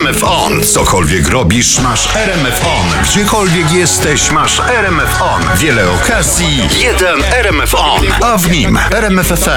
RMF On. Cokolwiek robisz, masz RMF On. Gdziekolwiek jesteś, masz RMF On. Wiele okazji, jeden RMF On. A w nim RMF FM.